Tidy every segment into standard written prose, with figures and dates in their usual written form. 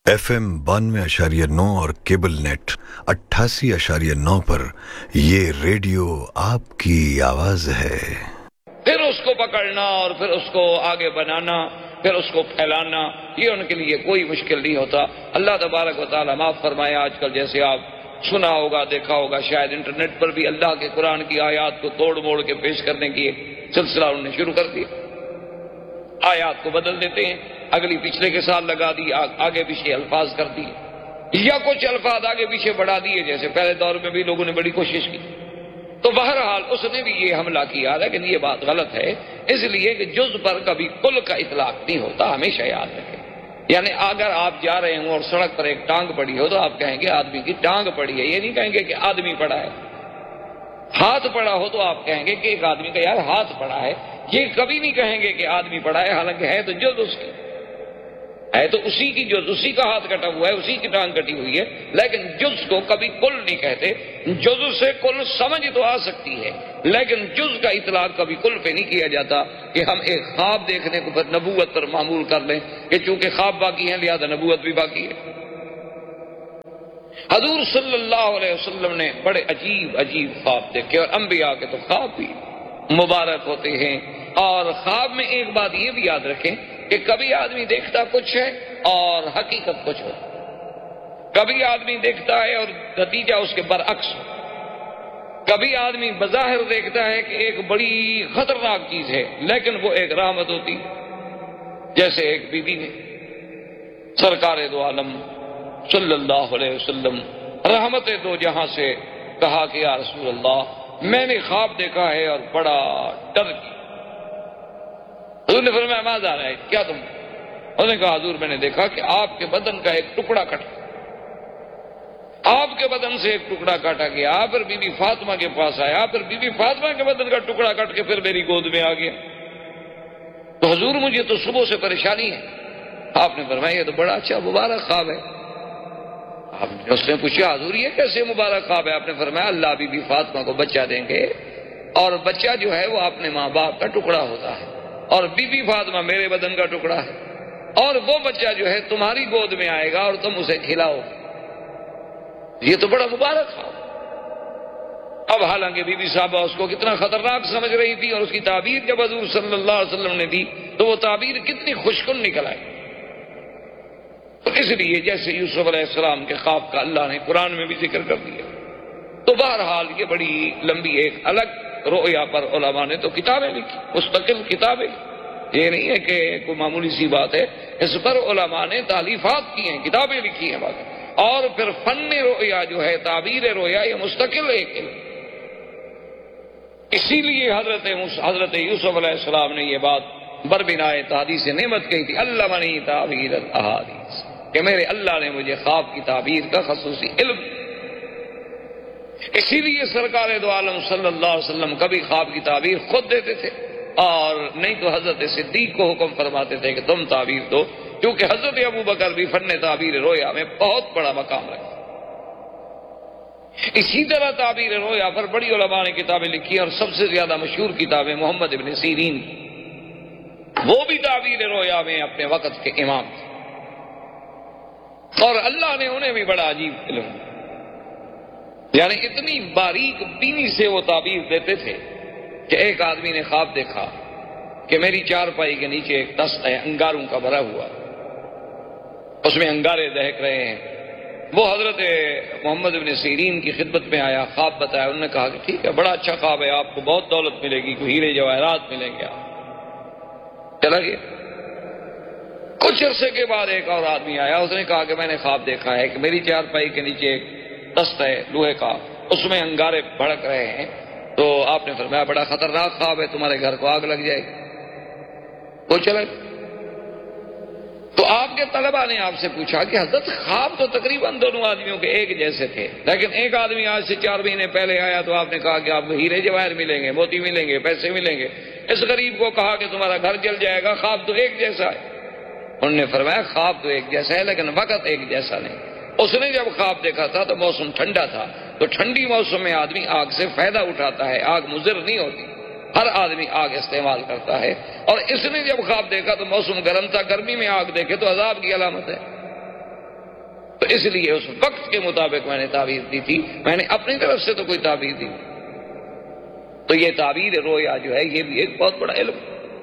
FM 92.9 اور cable net 88.9 पर ये रेडियो आपकी आवाज है। फिर उसको पकड़ना और फिर उसको आगे बनाना, फिर उसको फैलाना, ये उनके लिए कोई मुश्किल नहीं होता। अल्लाह तबारक व तआला माफ फरमाए, आजकल जैसे आप सुना होगा, देखा होगा, शायद इंटरनेट पर भी अल्लाह के कुरान की आयत को तोड़ मोड़ के पेश करने की एक सिलसिला उन्होंने शुरू कर दिया। आयत को बदल देते हैं, अगली पिछले के साथ लगा दी, आगे पीछे अल्फाज कर दिए या कुछ अल्फाज आगे पीछे बढ़ा दिए, जैसे पहले दौर में भी लोगों ने बड़ी कोशिश की। तो बहरहाल उसने भी ये हमला किया, लेकिन ये बात गलत है, इसलिए कि जुज़ पर कभी कुल का इतलाक नहीं होता, हमेशा याद रखें। यानी अगर आप जा रहे हो और सड़क पर एक टांग पड़ी हो तो आप कहेंगे आदमी की टांग पड़ी है, ये नहीं कहेंगे कि आदमी पड़ा है। हाथ पड़ा हो तो आप कहेंगे कि एक आदमी का यार हाथ पड़ा है, ये कभी नहीं कहेंगे कि आदमी पड़ा है, हालांकि है तो जुज़ उसकी है, तो उसी की जुज़, उसी का हाथ कटा हुआ है, उसी की टांग कटी हुई है, लेकिन जुज़ को कभी कुल नहीं कहते। जुज़ से कुल समझ तो आ सकती है, लेकिन जुज़ का इतलाक कभी कुल पे नहीं किया जाता कि हम एक ख्वाब देखने को फिर नबूवत पर मामूल कर लें कि चूंकि ख्वाब बाकी है लिहाजा नबूवत भी बाकी है। हजूर सल्लल्लाहु अलैहि वसल्लम ने बड़े अजीब अजीब ख्वाब देखे, और अंबिया के तो ख्वाब भी मुबारक होते हैं। और ख्वाब में एक बात ये भी याद रखें कि कभी आदमी देखता कुछ है और हकीकत कुछ हो, कभी आदमी देखता है और नतीजा उसके बरअक्स हो, कभी आदमी बज़ाहिर देखता है कि एक बड़ी खतरनाक चीज है लेकिन वो एक रहमत होती। जैसे एक बीवी ने सरकार दो आलम सल्लल्लाहु अलैहि वसल्लम रहमत दो जहां से कहा कि या रसूल अल्लाह, मैंने ख्वाब देखा है और बड़ा डर की। हुजूर ने फरमाया माज़ा रहा है, क्या तुम? उन्होंने कहा हुजूर मैंने देखा कि आपके बदन का एक टुकड़ा कटा, आपके बदन से एक टुकड़ा काटा गया, फिर बीबी फातिमा के पास आया, फिर बीबी फातिमा के बदन का टुकड़ा कट के फिर मेरी गोद में आ गया। तो हुजूर मुझे तो सुबह से परेशानी है। आपने फरमाया ये तो बड़ा अच्छा मुबारक ख्वाब है। आपने उसने पूछा हुजूर ये कैसे मुबारक ख्वाब है? आपने फरमाया अल्लाह बीबी फातिमा को बच्चा देंगे, और बच्चा जो है वो अपने माँ बाप का टुकड़ा होता है, और बीबी फातिमा मेरे बदन का टुकड़ा है, और वो बच्चा जो है तुम्हारी गोद में आएगा और तुम उसे खिलाओ। ये तो बड़ा मुबारक ख्वाब। अब हालांकि बीबी साहबा उसको कितना खतरनाक समझ रही थी, और उसकी ताबीर जब हुजूर सल्लल्लाहु अलैहि वसल्लम ने दी तो वो ताबीर कितनी खुशकुन निकल आई। तो इसलिए जैसे यूसुफ अलैहिस्सलाम के ख्वाब का अल्लाह ने कुरान में भी जिक्र कर दिया। तो बहरहाल ये बड़ी लंबी एक अलग रोया पर उलमा ने तो किताबें लिखी, मुस्तकिल किताबें, ये नहीं है कि कोई मामूली सी बात है, इस पर उलमा ने तालीफात की हैं, किताबें लिखी हैं बात। और फिर फन्ने रोया जो है, ताबीर रोया, ये मुस्तकिल एक इल्म। इसीलिए हजरत यूसुफ अलैहिस्सलाम ने ये बात बरबिनाए तहदीस नेमत कही थी, अल्लमनी ताबीर अल-अहादीस, कि मेरे अल्लाह ने मुझे ख्वाब की ताबीर का खसूसी इल्म। इसीलिए सरकार दो आलम सल्लल्लाहु अलैहि वसल्लम कभी ख्वाब की ताबीर खुद देते थे, और नहीं तो हजरत सिद्दीक को हुक्म फरमाते थे कि तुम ताबीर दो, क्योंकि हजरत अबू बकर भी फन्ने ताबीर रोया में बहुत बड़ा मकाम रखते। इसी तरह ताबीर रोया पर बड़ी उलमा ने किताबें लिखी, और सबसे ज्यादा मशहूर किताबें मोहम्मद इब्न सीरीन, वो भी ताबीर रोया में अपने वक्त के इमाम थे, और अल्लाह ने उन्हें भी बड़ा अजीब इल्म, यानी इतनी बारीक बीनी से वो ताबीर देते थे कि एक आदमी ने ख्वाब देखा कि मेरी चारपाई के नीचे एक तस्त है अंगारों का भरा हुआ, उसमें अंगारे दहक रहे हैं। वो हजरत मोहम्मद इब्न सीरीन की खिदमत में आया, ख्वाब बताया। उन्होंने कहा कि ठीक है, बड़ा अच्छा ख्वाब है, आपको बहुत दौलत मिलेगी, कोई हीरे जवाहरात मिलेंगे। आप चला गया। कुछ अरसे के बाद एक और आदमी आया, उसने कहा कि मैंने ख्वाब देखा है कि मेरी चारपाई के नीचे एक तस्त है लोहे का, उसमें अंगारे भड़क रहे हैं। तो आपने फरमाया बड़ा खतरनाक ख्वाब है, तुम्हारे घर को आग लग जाएगी। वो चला। तो आपके तलबा ने आपसे पूछा कि हजरत ख्वाब तो तकरीबन दोनों आदमियों के एक जैसे थे, लेकिन एक आदमी आज से 4 महीने पहले आया तो आपने कहा कि आपको हीरे जवाहर मिलेंगे, मोती मिलेंगे, पैसे मिलेंगे। इस गरीब को कहा कि तुम्हारा घर जल जाएगा। ख्वाब तो एक जैसा है। उन्होंने फरमाया ख्वाब तो एक जैसा है लेकिन वक्त एक जैसा नहीं। उसने जब ख्वाब देखा था तो मौसम ठंडा था, तो ठंडी मौसम में आदमी आग से फायदा उठाता है, आग मुज़िर नहीं होती, हर आदमी आग इस्तेमाल करता है। और इसने जब ख्वाब देखा तो मौसम गर्म था, गर्मी में आग देखे तो अजाब की अलामत है। تو اس لیے اس وقت کے مطابق میں نے تعبیر دی تھی، میں نے اپنی طرف سے تو کوئی تعبیر دی۔ تو یہ تعبیر رویا جو ہے یہ بھی ایک بہت بڑا علم۔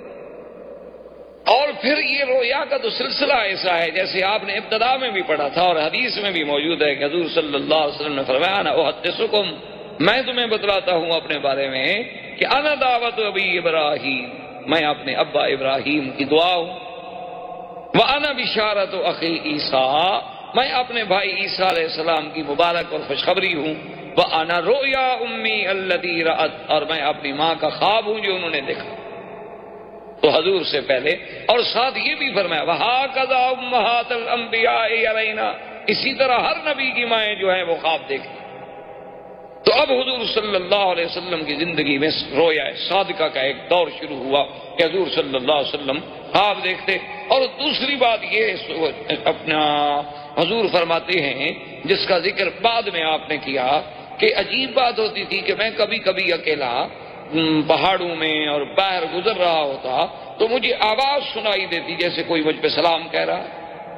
اور پھر یہ رویا کا تو سلسلہ ایسا ہے جیسے آپ نے ابتدا میں بھی پڑھا تھا اور حدیث میں بھی موجود ہے کہ حضور صلی اللہ علیہ وسلم نے فرمایا انا احدثکم، میں تمہیں بتلاتا ہوں اپنے بارے میں کہ انا دعوت ابی ابراہیم، میں اپنے ابا ابراہیم کی دعا ہوں، وانا بشارت اخی عیسیٰ، میں اپنے بھائی عیسیٰ علیہ السلام کی مبارک اور خوشخبری ہوں، وانا رؤیا امی الذی رأت، اور میں اپنی ماں کا خواب ہوں جو انہوں نے دیکھا۔ تو حضور سے پہلے اور ساتھ یہ بھی فرمایا وَهَكَذَا أُمَّهَاتُ الْأَنْبِيَاءِ يَرَيْنَا، اسی طرح ہر نبی کی مائیں جو ہیں وہ خواب دیکھتی۔ تو اب حضور صلی اللہ علیہ وسلم کی زندگی میں رویا صادقہ کا ایک دور شروع ہوا کہ حضور صلی اللہ علیہ وسلم خواب دیکھتے۔ اور دوسری بات یہ اپنا حضور فرماتے ہیں جس کا ذکر بعد میں آپ نے کیا کہ عجیب بات ہوتی تھی کہ میں کبھی کبھی اکیلا پہاڑوں میں اور باہر گزر رہا ہوتا تو مجھے آواز سنائی دیتی جیسے کوئی مجھ پہ سلام کہہ رہا،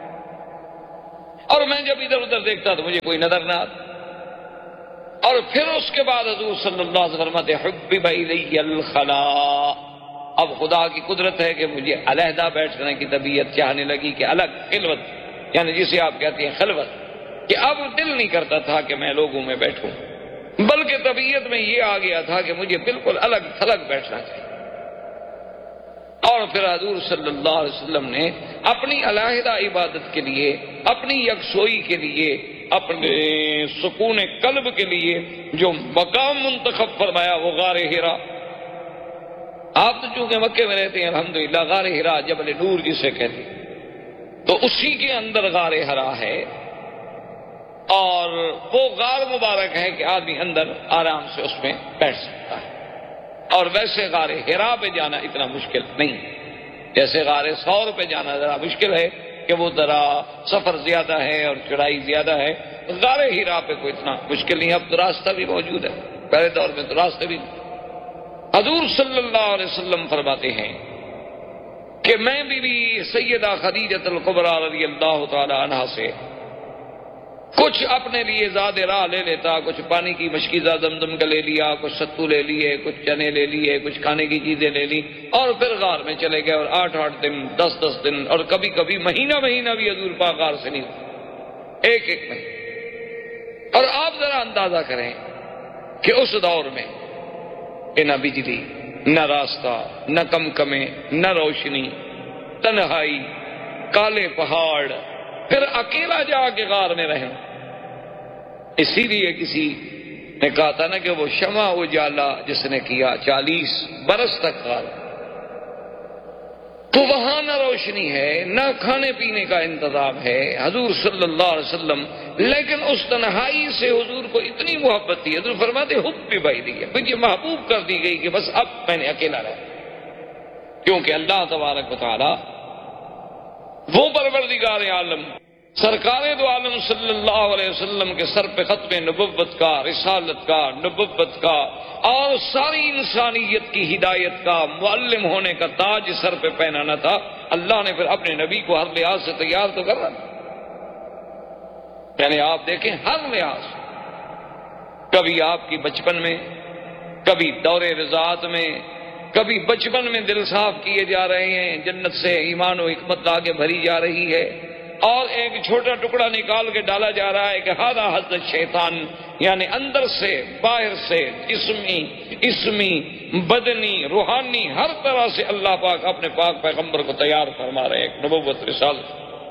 اور میں جب ادھر ادھر دیکھتا تو مجھے کوئی نظر نہ آتا۔ اور پھر اس کے بعد حضور صلی اللہ علیہ وسلم فرماتے حبب الی الخلاء، اب خدا کی قدرت ہے کہ مجھے علیحدہ بیٹھنے کی طبیعت چاہنے لگی کہ الگ خلوت، یعنی جسے آپ کہتے ہیں خلوت، کہ اب دل نہیں کرتا تھا کہ میں لوگوں میں بیٹھوں، بلکہ طبیعت میں یہ آ گیا تھا کہ مجھے بالکل الگ تھلگ بیٹھنا چاہیے۔ اور پھر حضور صلی اللہ علیہ وسلم نے اپنی علیحدہ عبادت کے لیے، اپنی یکسوئی کے لیے، اپنے سکون قلب کے لیے جو مقام منتخب فرمایا وہ غار حرا۔ آپ تو چونکہ مکے میں رہتے ہیں الحمدللہ، غار حرا جبل نور جسے کہتے ہیں، تو اسی کے اندر غار حرا ہے، اور وہ غار مبارک ہے کہ آدمی اندر آرام سے اس میں بیٹھ سکتا ہے۔ اور ویسے غار حرا پہ جانا اتنا مشکل نہیں، جیسے غار ثور پہ جانا ذرا مشکل ہے کہ وہ ذرا سفر زیادہ ہے اور چڑھائی زیادہ ہے، غار حرا پہ کوئی اتنا مشکل نہیں، اب تو راستہ بھی موجود ہے، پہلے دور میں تو راستہ بھی نہیں۔ حضور صلی اللہ علیہ وسلم فرماتے ہیں کہ میں بھی سیدہ خدیجہ الکبریٰ رضی اللہ تعالی عنہا سے کچھ اپنے لیے زیادہ راہ لے لیتا، کچھ پانی کی مشکیزہ زمزم کا لے لیا، کچھ ستو لے لیے، کچھ چنے لے لیے، کچھ کھانے کی چیزیں لے لی، اور پھر غار میں چلے گئے، اور 8 دن 10 دن اور کبھی کبھی مہینہ بھی حضور پاک غار سے نہیں ہوتے، ایک مہینہ۔ اور آپ ذرا اندازہ کریں کہ اس دور میں کہ نہ بجلی، نہ راستہ، نہ کمکمے، نہ روشنی، تنہائی، کالے پہاڑ، پھر اکیلا جا کے غار میں رہے۔ اسی لیے کسی نے کہا تھا نا کہ وہ شمع اجالا جس نے کیا 40 برس تک غار، تو وہاں نہ روشنی ہے، نہ کھانے پینے کا انتظام ہے، حضور صلی اللہ علیہ وسلم، لیکن اس تنہائی سے حضور کو اتنی محبت تھی، حضور فرماتے حب بھی بھائی دی ہے، پھر یہ محبوب کر دی گئی کہ بس اب میں نے اکیلا رہا، کیونکہ اللہ تبارک و تعالی وہ پروردگار عالم سرکار دو عالم صلی اللہ علیہ وسلم کے سر پہ ختم نبوت کا، رسالت کا، نبوت کا اور ساری انسانیت کی ہدایت کا، معلم ہونے کا تاج سر پہ پہنانا تھا، اللہ نے پھر اپنے نبی کو ہر لحاظ سے تیار تو کر رہا، یعنی آپ دیکھیں ہر لحاظ، کبھی آپ کی بچپن میں، کبھی دور رضاعت میں، کبھی بچپن میں دل صاف کیے جا رہے ہیں، جنت سے ایمان و حکمت آگے بھری جا رہی ہے، اور ایک چھوٹا ٹکڑا نکال کے ڈالا جا رہا ہے کہ ہادہ حضرت شیطان، یعنی اندر سے باہر سے اسمی بدنی روحانی ہر طرح سے اللہ پاک اپنے پاک پیغمبر کو تیار فرما رہے ہیں ایک نبوت رسالت،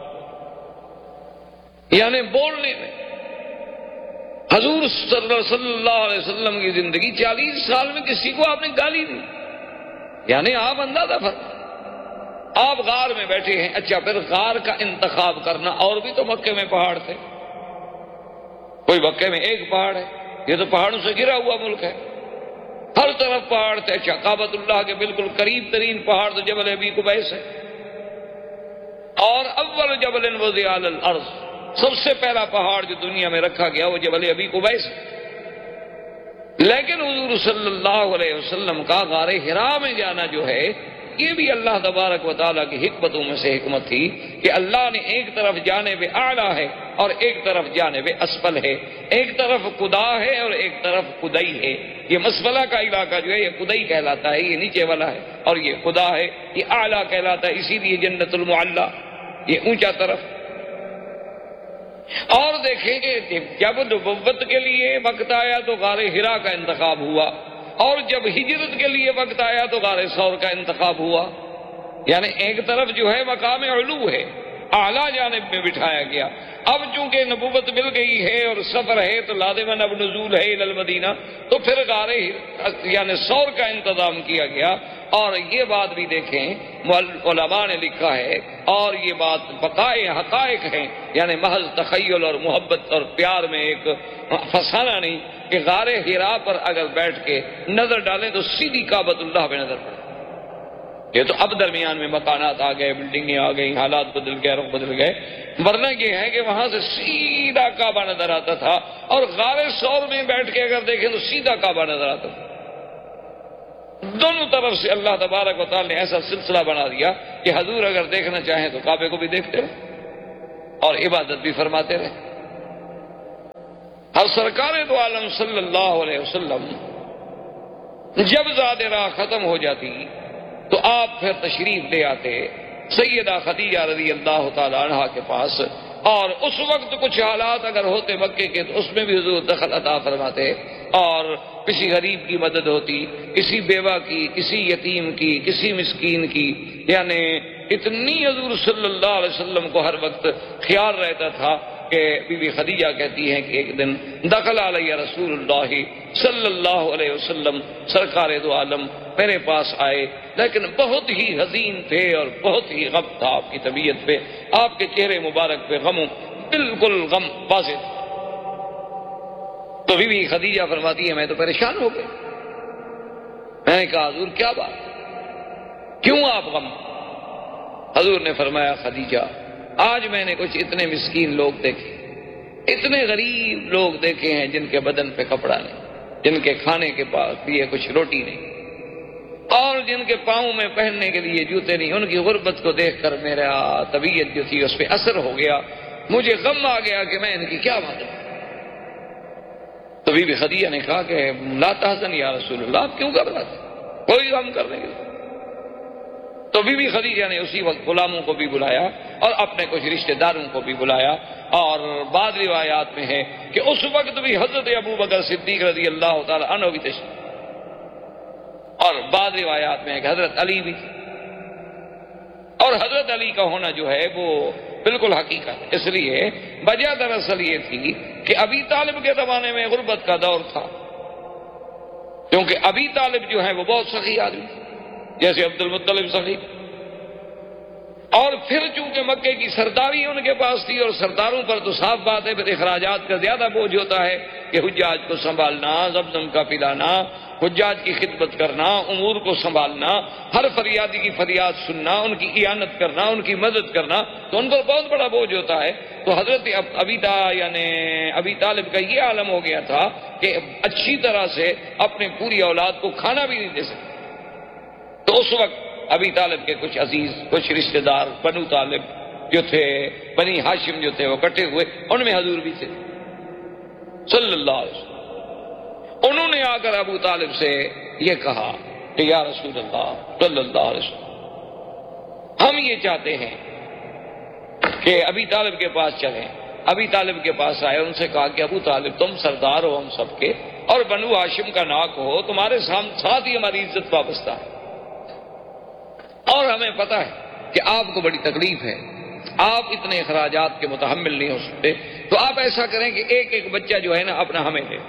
یعنی بولنے میں حضور صلی اللہ علیہ وسلم کی زندگی 40 سال میں کسی کو آپ نے گالی نہیں، یعنی آپ اندازہ فرمائیں، آپ غار میں بیٹھے ہیں، اچھا پھر غار کا انتخاب کرنا، اور بھی تو مکے میں پہاڑ تھے، کوئی مکے میں ایک پہاڑ ہے، یہ تو پہاڑوں سے گرا ہوا ملک ہے، ہر طرف پہاڑ تھے، اچھا کعبۃ اللہ کے بالکل قریب ترین پہاڑ تو جبل ابی قبیس ہے، اور اول جبل وضع علی الارض، سب سے پہلا پہاڑ جو دنیا میں رکھا گیا وہ جبل ابی قبیس ہے، لیکن حضور صلی اللہ علیہ وسلم کا غار حرا میں جانا جو ہے یہ بھی اللہ تبارک و تعالیٰ کی حکمتوں میں سے حکمت تھی کہ اللہ نے ایک طرف جانب اعلیٰ ہے اور ایک طرف جانب اسفل ہے، ایک طرف قدا ہے اور ایک طرف قدئی ہے۔ یہ مسفلہ کا علاقہ جو ہے یہ قدئی کہلاتا ہے، یہ نیچے والا ہے، اور یہ خدا ہے، یہ اعلیٰ کہلاتا ہے، اسی لیے جنت المعلی یہ اونچا طرف۔ اور دیکھیں کہ جب نبوت کے لیے وقت آیا تو غار حرا کا انتخاب ہوا، اور جب ہجرت کے لیے وقت آیا تو غار ثور کا انتخاب ہوا۔ یعنی ایک طرف جو ہے مقام علو ہے، اعلیٰ جانب میں بٹھایا گیا۔ اب چونکہ نبوت مل گئی ہے اور سفر ہے تو لازماً اب نزول ہے الی المدینہ، تو پھر غار یعنی ثور کا انتظام کیا گیا۔ اور یہ بات بھی دیکھیں علماء نے لکھا ہے، اور یہ بات بقائے حقائق ہیں، یعنی محض تخیل اور محبت اور پیار میں ایک فسانہ نہیں، کہ غار حرا پر اگر بیٹھ کے نظر ڈالیں تو سیدھی کعبۃ اللہ پہ نظر پڑے۔ یہ تو اب درمیان میں مکانات آ گئے، بلڈنگیں آ گئی، حالات بدل گئے، رخ بدل گئے، ورنہ یہ ہے کہ وہاں سے سیدھا کعبہ نظر آتا تھا، اور غار ثور میں بیٹھ کے اگر دیکھیں تو سیدھا کعبہ نظر آتا تھا۔ دونوں طرف سے اللہ تبارک و تعالی نے ایسا سلسلہ بنا دیا کہ حضور اگر دیکھنا چاہیں تو کعبے کو بھی دیکھتے رہے اور عبادت بھی فرماتے رہے۔ اور سرکار دو عالم صلی اللہ علیہ وسلم جب ذات راہ ختم ہو جاتی تو آپ پھر تشریف لے آتے سیدہ خدیجہ رضی اللہ تعالی عنہا کے پاس، اور اس وقت کچھ حالات اگر ہوتے مکے کے تو اس میں بھی حضور دخل عطا فرماتے، اور کسی غریب کی مدد ہوتی، کسی بیوہ کی، کسی یتیم کی، کسی مسکین کی، یعنی اتنی حضور صلی اللہ علیہ وسلم کو ہر وقت خیال رہتا تھا کہ بی بی خدیجہ کہتی ہیں کہ ایک دن دخل علیہ رسول اللہ صلی اللہ علیہ وسلم، سرکار دو عالم میرے پاس آئے، لیکن بہت ہی حزین تھے اور بہت ہی غم تھا آپ کی طبیعت پہ، آپ کے چہرے مبارک پہ غم، بالکل غم واضح تھا۔ تو بی بی خدیجہ فرماتی ہے میں تو پریشان ہو گئی، میں نے کہا حضور کیا بات، کیوں آپ غم؟ حضور نے فرمایا خدیجہ آج میں نے کچھ اتنے مسکین لوگ دیکھے، اتنے غریب لوگ دیکھے ہیں جن کے بدن پہ کپڑا نہیں، جن کے کھانے کے پاس لیے کچھ روٹی نہیں، اور جن کے پاؤں میں پہننے کے لیے جوتے نہیں۔ ان کی غربت کو دیکھ کر میرا طبیعت جو تھی اس پہ اثر ہو گیا، مجھے غم آ گیا کہ میں ان کی کیا مدد۔ تو بی بی خدیجہ نے کہا کہ لا تحزن یا رسول اللہ، آپ کیوں گھبراتے، کوئی غم کرنے کے لیے۔ تو بی بی خدیجہ نے اسی وقت غلاموں کو بھی بلایا اور اپنے کچھ رشتہ داروں کو بھی بلایا، اور بعض روایات میں ہے کہ اس وقت بھی حضرت ابوبکر صدیق رضی اللہ تعالی عنہ بھی تشریف، اور بعض روایات میں ہے کہ حضرت علی بھی، اور حضرت علی کا ہونا جو ہے وہ بالکل حقیقت ہے۔ اس لیے وجہ دراصل یہ تھی کہ ابی طالب کے زمانے میں غربت کا دور تھا، کیونکہ ابی طالب جو ہے وہ بہت سخی آدمی تھے، جیسے عبد المطلب سخی، اور پھر چونکہ مکے کی سرداری ان کے پاس تھی، اور سرداروں پر تو صاف بات ہے پھر اخراجات کا زیادہ بوجھ ہوتا ہے کہ حجاج کو سنبھالنا، زمزم کا پلانا، حجاج کی خدمت کرنا، امور کو سنبھالنا، ہر فریادی کی فریاد سننا، ان کی اعانت کرنا، ان کی مدد کرنا، تو ان پر بہت بڑا بوجھ ہوتا ہے۔ تو حضرت ابی طالب کا یہ عالم ہو گیا تھا کہ اچھی طرح سے اپنے پوری اولاد کو کھانا بھی نہیں دے سکتے۔ تو اس وقت ابی طالب کے کچھ عزیز، کچھ رشتہ دار بنو طالب جو تھے، بنی ہاشم جو تھے وہ کٹے ہوئے، ان میں حضور بھی تھے صلی اللہ علیہ وسلم۔ انہوں نے آ کر ابو طالب سے یہ کہا کہ یا رسول اللہ صلی اللہ علیہ وسلم، ہم یہ چاہتے ہیں کہ ابی طالب کے پاس چلیں۔ ابی طالب کے پاس آئے، ان سے کہا کہ ابو طالب تم سردار ہو ہم سب کے، اور بنو ہاشم کا ناک ہو، تمہارے ساتھ ہی ہماری عزت وابستہ ہے، اور ہمیں پتہ ہے کہ آپ کو بڑی تکلیف ہے، آپ اتنے اخراجات کے متحمل نہیں ہو سکتے، تو آپ ایسا کریں کہ ایک ایک بچہ جو ہے نا اپنا ہمیں دے،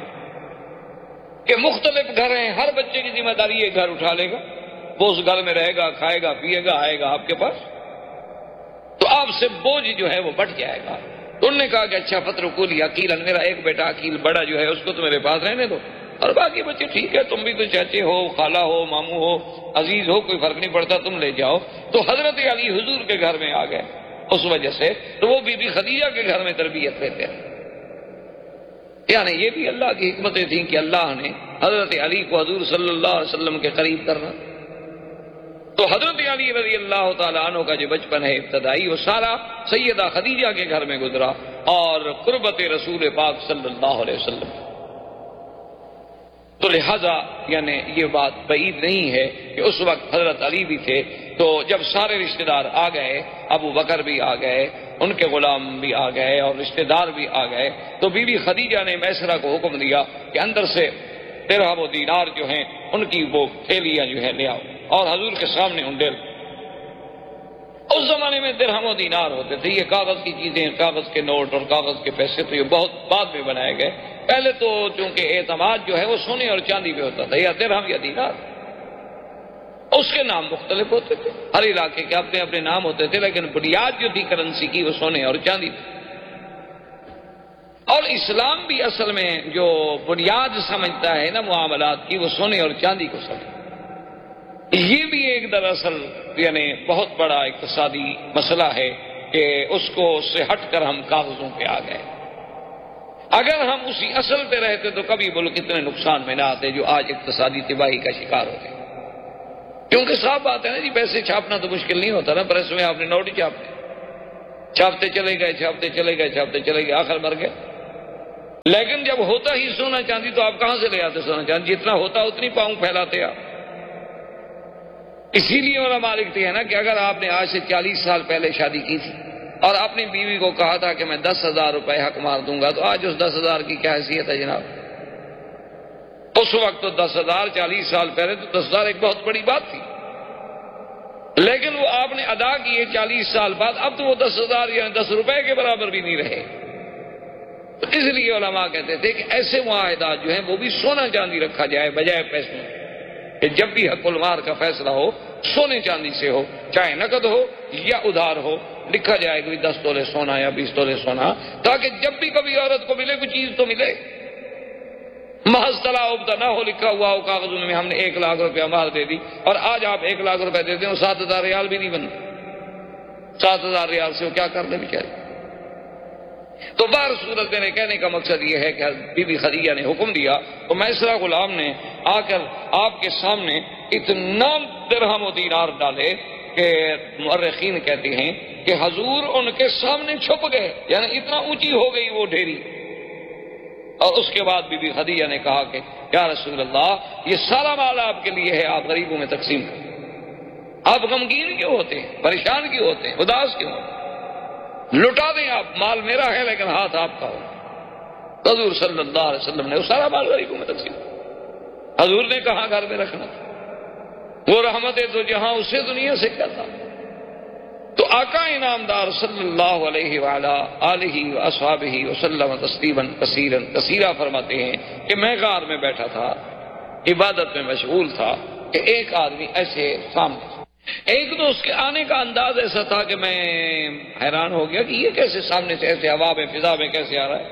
کہ مختلف گھر ہیں، ہر بچے کی ذمہ داری ایک گھر اٹھا لے گا، وہ اس گھر میں رہے گا، کھائے گا، پیے گا، آئے گا آپ کے پاس، تو آپ سے بوجھ جو ہے وہ بٹ جائے گا۔ تو انہوں نے کہا کہ اچھا فترکونی عقیلاً، میرا ایک بیٹا عقیل بڑا جو ہے اس کو تو میرے پاس رہنے دو، اور باقی بچے ٹھیک ہے، تم بھی تو چاچے ہو، خالہ ہو، ماموں ہو، عزیز ہو، کوئی فرق نہیں پڑتا، تم لے جاؤ۔ تو حضرت علی حضور کے گھر میں آ گئے، اس وجہ سے تو وہ بی بی خدیجہ کے گھر میں تربیت لیتے ہیں۔ یعنی یہ بھی اللہ کی حکمتیں تھیں کہ اللہ نے حضرت علی کو حضور صلی اللہ علیہ وسلم کے قریب کرنا، تو حضرت علی رضی اللہ تعالیٰ عنہ کا جو بچپن ہے ابتدائی، وہ سارا سیدہ خدیجہ کے گھر میں گزرا اور قربت رسول پاک صلی اللہ علیہ وسلم. تو لہذا یعنی یہ بات بعید نہیں ہے کہ اس وقت حضرت علی بھی تھے، تو جب سارے رشتہ دار آ گئے، ابو بکر بھی آ گئے، ان کے غلام بھی آ گئے اور رشتہ دار بھی آ گئے، تو بی بی خدیجہ نے میسرہ کو حکم دیا کہ اندر سے درہم و دینار جو ہیں ان کی وہ تھیلیاں جو ہیں لے آؤ، اور حضور کے سامنے انڈیل. اس زمانے میں درہم و دینار ہوتے تھے، یہ کاغذ کی چیزیں، کاغذ کے نوٹ اور کاغذ کے پیسے تو یہ بہت بعد میں بنائے گئے. پہلے تو چونکہ اعتماد جو ہے وہ سونے اور چاندی پہ ہوتا تھا، یا درہم یا دینار. اس کے نام مختلف ہوتے تھے، ہر علاقے کے اپنے اپنے نام ہوتے تھے، لیکن بنیاد جو تھی کرنسی کی وہ سونے اور چاندی تھی. اور اسلام بھی اصل میں جو بنیاد سمجھتا ہے نا معاملات کی، وہ سونے اور چاندی کو سمجھتا ہے. یہ بھی ایک دراصل یعنی بہت بڑا اقتصادی مسئلہ ہے کہ اس کو سے ہٹ کر ہم کاغذوں پہ آ گئے. اگر ہم اسی اصل پہ رہتے تو کبھی ملک اتنے نقصان میں نہ آتے جو آج اقتصادی تباہی کا شکار ہوتے. کیونکہ صاف بات ہے نا جی، پیسے چھاپنا تو مشکل نہیں ہوتا نا، پریس میں آپ نے نوٹ ہی چھاپتے چلے گئے، چھاپتے چلے گئے، چھاپتے چلے گئے، آخر مر گئے. لیکن جب ہوتا ہی سونا چاندی تو آپ کہاں سے لے آتے سونا چاندی؟ جتنا ہوتا اتنی پاؤں پھیلاتے آپ. اسی لیے علماء لکھتے ہیں نا کہ اگر آپ نے آج سے 40 سال پہلے شادی کی تھی اور اپنی بیوی کو کہا تھا کہ میں 10,000 روپے حق مار دوں گا، تو آج اس 10,000 کی کیا حیثیت ہے جناب؟ اس وقت تو 10,000، 40 سال پہلے تو 10,000 ایک بہت بڑی بات تھی. لیکن وہ آپ نے ادا کیے 40 سال بعد، اب تو وہ 10,000 یعنی 10 روپے کے برابر بھی نہیں رہے. تو اس لیے علماء کہتے تھے کہ ایسے معاہدات جو ہیں وہ بھی سونا چاندی رکھا جائے بجائے پیسوں، کہ جب بھی حق المار کا فیصلہ ہو سونے چاندی سے ہو، چاہے نقد ہو یا ادھار ہو، لکھا جائے کہ 10 تولے سونا یا 20 تولے سونا، تاکہ جب بھی کبھی عورت کو ملے کوئی چیز تو ملے. محض تلاعب نہ ہو لکھا ہوا ہو کاغذوں میں ہم نے 1 لاکھ روپیہ مہر دے دی، اور آج آپ 1 لاکھ روپے دیتے ہیں اور 7,000 ریال بھی نہیں بنتے. 7,000 ریال سے وہ کیا کر لیں بیچاری. تو بہر صورت میرے کہنے کا مقصد یہ ہے کہ بی بی خدیجہ نے حکم دیا تو میسرہ غلام نے آ کر آپ کے سامنے اتنا درہم و دینار ڈالے کہ مورخین کہتے ہیں کہ حضور ان کے سامنے چھپ گئے، یعنی اتنا اونچی ہو گئی وہ ڈھیری. اور اس کے بعد بی بی خدیجہ نے کہا کہ یا رسول اللہ، یہ سارا مال آپ کے لیے ہے، آپ غریبوں میں تقسیم کریں. آپ غمگین کیوں ہوتے ہیں، پریشان کیوں ہوتے ہیں، اداس کیوں ہوتے ہیں؟ لٹا دیں آپ، مال میرا ہے لیکن ہاتھ آپ کا ہو. حضور صلی اللہ علیہ وسلم نے وہ سارا مال غریبوں میں تقسیم. حضور نے کہا گھر میں رکھنا تھا، وہ رحمت تو جہاں اسے دنیا سے کیا تھا. تو آقا انعامدار صلی اللہ علیہ وعلا آلہ واصحابہ وسلم تسلیما کثیرا کثیرا فرماتے ہیں کہ میں غار میں بیٹھا تھا، عبادت میں مشغول تھا، کہ ایک آدمی ایسے سامنے. ایک تو اس کے آنے کا انداز ایسا تھا کہ میں حیران ہو گیا کہ یہ کیسے سامنے سے ایسے ہوا میں فضا میں کیسے آ رہا ہے.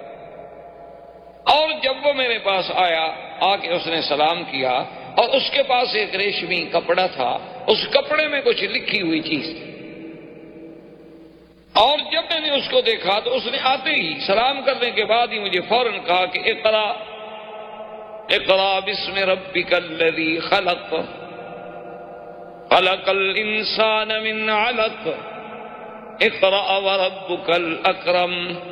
اور جب وہ میرے پاس آیا، آ کے اس نے سلام کیا، اور اس کے پاس ایک ریشمی کپڑا تھا، اس کپڑے میں کچھ لکھی ہوئی چیز تھی. اور جب میں نے اس کو دیکھا تو اس نے آتے ہی سلام کرنے کے بعد ہی مجھے فوراً کہا کہ اقرا اقرا بسم ربک الذی خلق خلق الانسان من علق اقرأ وربک الاکرم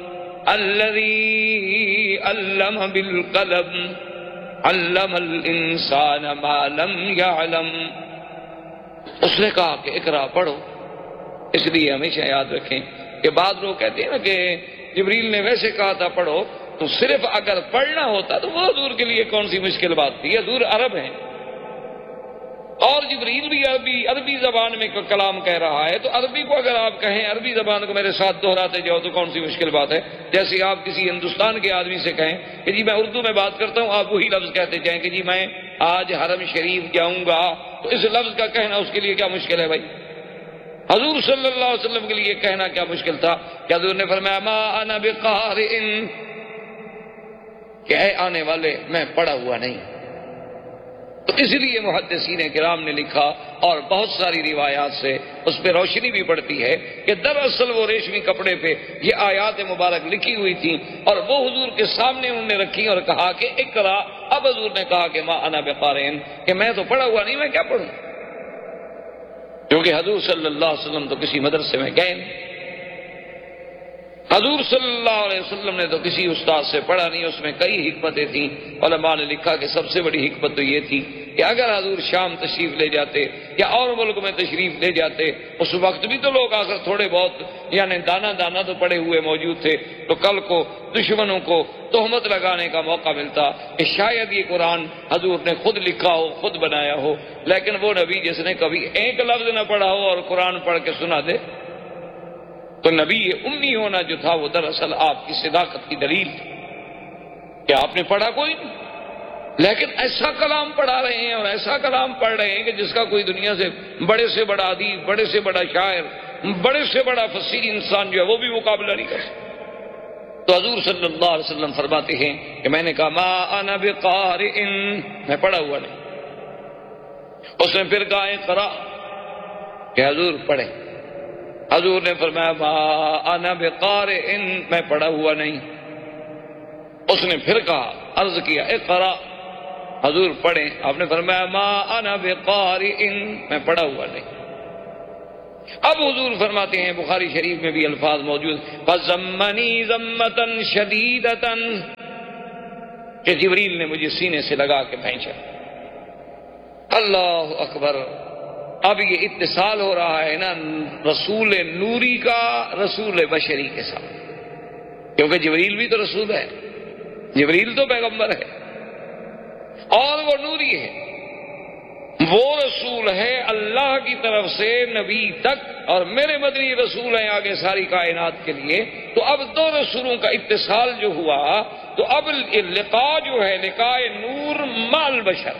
الذی علم بالقلم علم الانسان ما لم یعلم. اس نے کہا کہ اقرا پڑھو. اس لیے ہمیشہ یاد رکھیں کہ بعض لوگ کہتے ہیں نا کہ جبریل نے ویسے کہا تھا پڑھو، تو صرف اگر پڑھنا ہوتا تو وہ حضور کے لیے کون سی مشکل بات تھی. حضور عرب ہیں اور جبریل بھی عربی زبان میں کلام کہہ رہا ہے، تو عربی کو اگر آپ کہیں، عربی زبان کو میرے ساتھ دہراتے جاؤ تو کون سی مشکل بات ہے. جیسے آپ کسی ہندوستان کے آدمی سے کہیں کہ جی میں اردو میں بات کرتا ہوں، آپ وہی لفظ کہتے جائیں کہ جی میں آج حرم شریف جاؤں گا، تو اس لفظ کا کہنا اس کے لیے کیا مشکل ہے بھائی. حضور صلی اللہ علیہ وسلم کے لیے کہنا کیا مشکل تھا کہ حضور نے فرمایا ما انا بقارئ، کہ اے آنے والے میں پڑھا ہوا نہیں. تو اس لیے محدثین کرام نے لکھا اور بہت ساری روایات سے اس پہ روشنی بھی پڑتی ہے کہ دراصل وہ ریشمی کپڑے پہ یہ آیات مبارک لکھی ہوئی تھیں اور وہ حضور کے سامنے انہوں نے رکھی اور کہا کہ اقرا. اب حضور نے کہا کہ ما انا بقارئ، کہ میں تو پڑھا ہوا نہیں، میں کیا پڑھوں. کیونکہ حضور صلی اللہ علیہ وسلم تو کسی مدرسے میں گئے نہیں، حضور صلی اللہ علیہ وسلم نے تو کسی استاد سے پڑھا نہیں، اس میں کئی حکمتیں تھیں۔ علماء نے لکھا کہ سب سے بڑی حکمت تو یہ تھی کہ اگر حضور شام تشریف لے جاتے یا اور ملک میں تشریف لے جاتے، اس وقت بھی تو لوگ آ کر تھوڑے بہت یعنی دانا تو پڑے ہوئے موجود تھے، تو کل کو دشمنوں کو تہمت لگانے کا موقع ملتا کہ شاید یہ قرآن حضور نے خود لکھا ہو، خود بنایا ہو۔ لیکن وہ نبی جس نے کبھی ایک لفظ نہ پڑھا ہو اور قرآن پڑھ کے سنا دے، تو نبی امی ہونا جو تھا وہ دراصل آپ کی صداقت کی دلیل تھی کہ آپ نے پڑھا کوئی نہیں، لیکن ایسا کلام پڑھا رہے ہیں اور ایسا کلام پڑھ رہے ہیں کہ جس کا کوئی دنیا سے بڑا ادیب، بڑے سے بڑا شاعر، بڑے سے بڑا فصیح انسان جو ہے وہ بھی مقابلہ نہیں کر سکتا۔ تو حضور صلی اللہ علیہ وسلم فرماتے ہیں کہ میں نے کہا ما انا بقارئ، میں پڑھا ہوا نہیں۔ اس نے پھر کہا اقرأ، کہ حضور پڑھیں۔ حضور نے فرمایا ما انا بقارئ، میں پڑھا ہوا نہیں۔ اس نے پھر کہا، عرض کیا اقرأ، حضور پڑھیں۔ آپ نے فرمایا ما انا بقارئ، میں پڑھا ہوا نہیں۔ اب حضور فرماتے ہیں، بخاری شریف میں بھی الفاظ موجود، فَزَمَّنِي زَمَّةً شَدِيدَةً، کہ جبریل نے مجھے سینے سے لگا کے پھینچا۔ اللہ اکبر! اب یہ اتصال ہو رہا ہے نا رسول نوری کا رسول بشری کے ساتھ، کیونکہ جبریل بھی تو رسول ہے، جبریل تو پیغمبر ہے اور وہ نوری ہے، وہ رسول ہے اللہ کی طرف سے نبی تک، اور میرے مدنی رسول ہیں آگے ساری کائنات کے لیے۔ تو اب دو رسولوں کا اتصال جو ہوا، تو اب لقاء جو ہے لقاء نور مال بشر،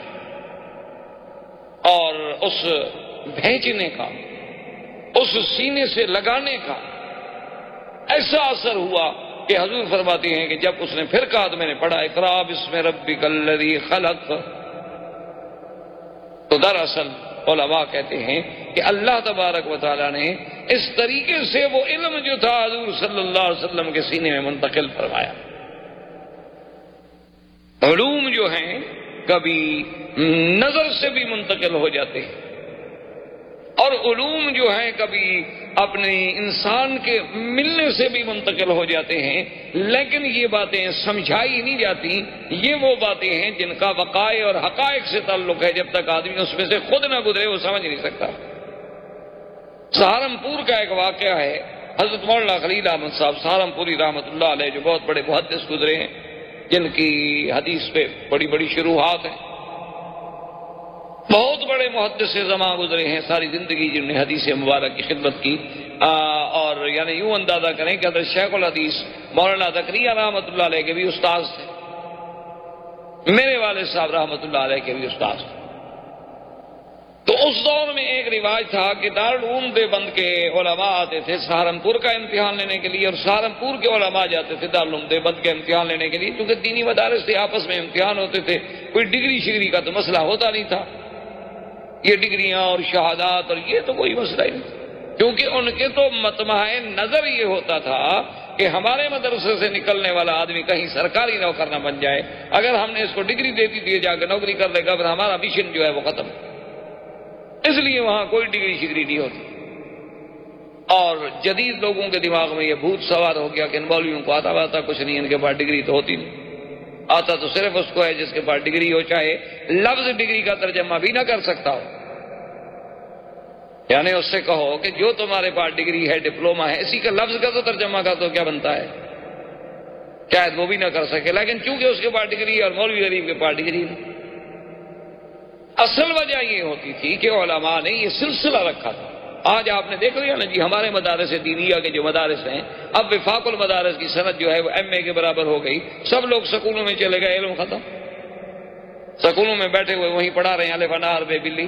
اور اس بھیجنے کا، اس سینے سے لگانے کا ایسا اثر ہوا کہ حضور فرماتے ہیں کہ جب اس نے پھر کہا تو میں نے پڑھا اقرأ بسم ربک الذی خلق، تو دراصل علماء کہتے ہیں کہ اللہ تبارک و تعالیٰ نے اس طریقے سے وہ علم جو تھا حضور صلی اللہ علیہ وسلم کے سینے میں منتقل فرمایا۔ علوم جو ہیں کبھی نظر سے بھی منتقل ہو جاتے ہیں، اور علوم جو ہیں کبھی اپنے انسان کے ملنے سے بھی منتقل ہو جاتے ہیں، لیکن یہ باتیں سمجھائی نہیں جاتی۔ یہ وہ باتیں ہیں جن کا وقائع اور حقائق سے تعلق ہے، جب تک آدمی اس میں سے خود نہ گزرے وہ سمجھ نہیں سکتا۔ سہارنپور کا ایک واقعہ ہے، حضرت مولانا خلیل احمد صاحب سہارنپوری رحمۃ اللہ علیہ، جو بہت بڑے محدث گزرے ہیں، جن کی حدیث پہ بڑی بڑی شروحات ہیں، بہت بڑے محدث زماں گزرے ہیں، ساری زندگی جنہوں نے حدیث مبارک کی خدمت کی، اور یعنی یوں اندازہ کریں کہ حضرت شیخ الحدیث مولانا زکریا رحمۃ اللہ علیہ کے بھی استاد تھے، میرے والد صاحب رحمۃ اللہ علیہ کے بھی استاد تھے۔ تو اس دور میں ایک رواج تھا کہ دارالعلوم دیوبند کے علماء آتے تھے سہارنپور کا امتحان لینے کے لیے، اور سہارنپور کے علماء جاتے تھے دارالعلوم دیوبند کے امتحان لینے کے لیے، کیونکہ دینی مدارس سے آپس میں امتحان ہوتے تھے، کوئی ڈگری شگری کا تو مسئلہ ہوتا نہیں تھا، یہ ڈگریاں اور شہادات اور یہ تو کوئی مسئلہ ہی نہیں، کیونکہ ان کے تو مطمع نظر یہ ہوتا تھا کہ ہمارے مدرسے سے نکلنے والا آدمی کہیں سرکاری نوکر نہ بن جائے، اگر ہم نے اس کو ڈگری دے دی تو جا کے نوکری کر لے گا، پھر ہمارا مشن جو ہے وہ ختم، اس لیے وہاں کوئی ڈگری شگری نہیں ہوتی۔ اور جدید لوگوں کے دماغ میں یہ بھوت سوار ہو گیا کہ ان مولویوں کو آتا کچھ نہیں، ان کے پاس ڈگری تو ہوتی نہیں، آتا تو صرف اس کو ہے جس کے پاس ڈگری ہو، چاہے لفظ ڈگری کا ترجمہ بھی نہ کر سکتا ہو۔ یعنی اس سے کہو کہ جو تمہارے پاس ڈگری ہے، ڈپلوما ہے، اسی کا لفظ کا تو ترجمہ کر دو، کیا بنتا ہے؟ شاید وہ بھی نہ کر سکے، لیکن چونکہ اس کے پاس ڈگری ہے اور مولوی غریب کے پاس ڈگری نہیں۔ اصل وجہ یہ ہوتی تھی کہ علماء نے یہ سلسلہ رکھا تھا۔ آج آپ نے دیکھ لیا نا جی، ہمارے مدارس دینیہ کے جو مدارس ہیں، اب وفاق المدارس کی سند جو ہے وہ ایم اے کے برابر ہو گئی، سب لوگ سکولوں میں چلے گئے، علم ختم، سکولوں میں بیٹھے ہوئے وہیں پڑھا رہے ہیں الف انار بے بلی،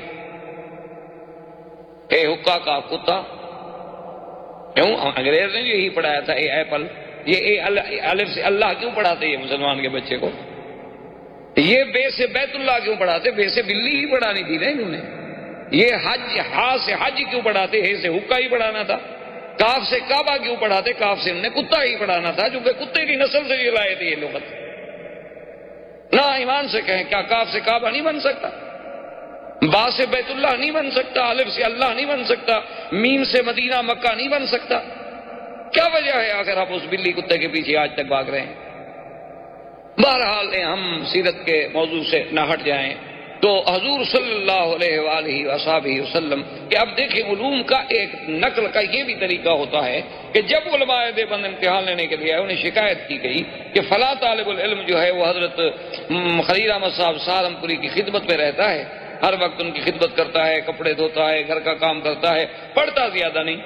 اے حکا کا کتا، کیوں؟ انگریز نے یہی پڑھایا تھا، اے ایپل، یہ اے الف سے اللہ کیوں پڑھاتے یہ مسلمان کے بچے کو؟ یہ بے سے بیت اللہ کیوں پڑھاتے؟ بے سے بلی ہی پڑھانی تھی نا انہوں نے۔ یہ حج، ہا سے حج کیوں پڑھاتے؟ ہے سے حکا ہی پڑھانا تھا۔ کاف سے کعبہ کیوں پڑھاتے؟ کاف سے انہوں نے کتا ہی پڑھانا تھا، کیونکہ کتے کی نسل سے یہ لائے تھے یہ لغت۔ نہ ایمان سے کہیں کیا کاف سے کعبہ نہیں بن سکتا؟ با سے بیت اللہ نہیں بن سکتا، الف سے اللہ نہیں بن سکتا، میم سے مدینہ مکہ نہیں بن سکتا؟ کیا وجہ ہے آخر آپ اس بلی کتے کے پیچھے آج تک بھاگ رہے ہیں؟ بہرحال ہم سیرت کے موضوع سے نہ ہٹ جائیں تو حضور صلی اللہ علیہ وآلہ وصحبہ وسلم کہ اب دیکھیں علوم کا ایک نقل کا یہ بھی طریقہ ہوتا ہے کہ جب علماء دیوبند امتحان لینے کے لیے آئے انہیں شکایت کی گئی کہ فلاں طالب العلم جو ہے وہ حضرت خلیل احمد صاحب سہارنپوری کی خدمت میں رہتا ہے، ہر وقت ان کی خدمت کرتا ہے، کپڑے دھوتا ہے، گھر کا کام کرتا ہے، پڑھتا زیادہ نہیں۔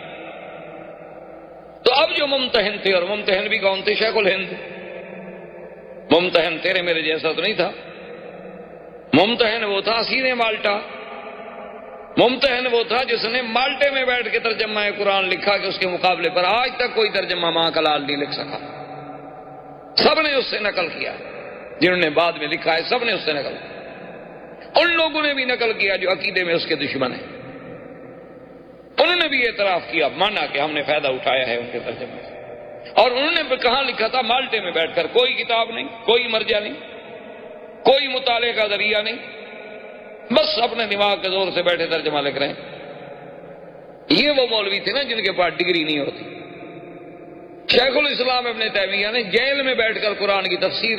تو اب جو ممتحن تھے، اور ممتحن بھی کون تھے؟ شیخ الہند۔ ممتحن تیرے میرے جیسا تو نہیں تھا، ممتحن وہ تھا سینے مالٹا، ممتحن وہ تھا جس نے مالٹے میں بیٹھ کے ترجمہ قرآن لکھا کہ اس کے مقابلے پر آج تک کوئی ترجمہ ماں کا لال نہیں لکھ سکا۔ سب نے اس سے نقل کیا، جنہوں نے بعد میں لکھا ہے سب نے اس سے نقل کیا۔ ان لوگوں نے بھی نقل کیا جو عقیدے میں اس کے دشمن ہیں، انہوں نے بھی اعتراف کیا، مانا کہ ہم نے فائدہ اٹھایا ہے ان کے ترجمے سے، اور انہوں نے کہاں لکھا تھا؟ مالٹے میں بیٹھ کر، کوئی کتاب نہیں، کوئی مرجع نہیں، کوئی مطالعے کا ذریعہ نہیں، بس اپنے دماغ کے زور سے بیٹھے ترجمہ لکھ رہے ہیں۔ یہ وہ مولوی تھے نا جن کے پاس ڈگری نہیں ہوتی۔ شیخ الاسلام ابن تیمیہ نے جیل میں بیٹھ کر قرآن کی تفسیر